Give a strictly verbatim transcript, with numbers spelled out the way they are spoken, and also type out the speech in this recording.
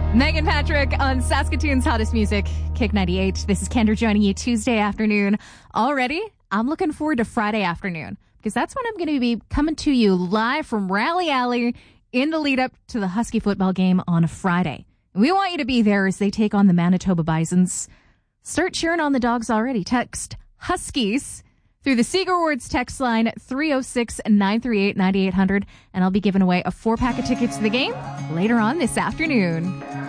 Megan Patrick on Saskatoon's hottest music, Kick ninety-eight. This is Kendra joining you Tuesday afternoon. Already, I'm looking forward to Friday afternoon because that's when I'm going to be coming to you live from Rally Alley in the lead up to the Husky football game on a Friday. We want you to be there as they take on the Manitoba Bisons. Start cheering on the Dogs already. Text Huskies through the Seeger Awards text line three oh six, nine three eight, nine eight hundred, and I'll be giving away a four-pack of tickets to the game later on this afternoon.